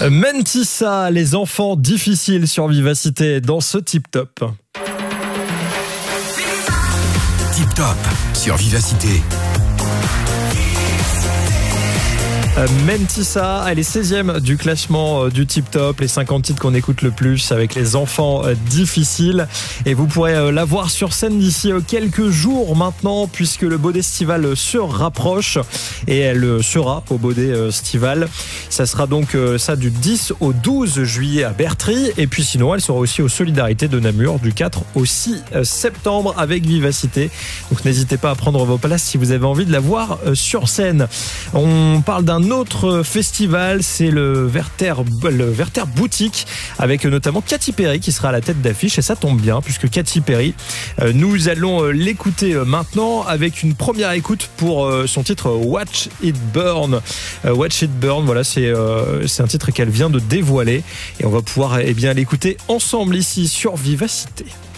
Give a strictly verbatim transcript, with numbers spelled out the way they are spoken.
Mentissa, les enfants difficiles sur Vivacité dans ce Tip Top. Tip Top sur Vivacité. Mentissa, elle est seizième du classement du Tip Top, les cinquante titres qu'on écoute le plus avec les enfants difficiles. Et vous pourrez la voir sur scène d'ici quelques jours maintenant, puisque le Baudet Estival se rapproche. Et elle sera au Baudet Estival. Ça sera donc ça du dix au douze juillet à Bertry. Et puis sinon, elle sera aussi aux Solidarités de Namur du quatre au six septembre avec Vivacité. Donc n'hésitez pas à prendre vos places si vous avez envie de la voir sur scène. On parle d'un autre festival, c'est le Werther, le Werther Boutique, avec notamment Katy Perry qui sera à la tête d'affiche, et ça tombe bien puisque Katy Perry, nous allons l'écouter maintenant avec une première écoute pour son titre Watch It Burn. Watch It Burn, voilà, c'est c'est un titre qu'elle vient de dévoiler et on va pouvoir eh bien l'écouter ensemble ici sur Vivacité.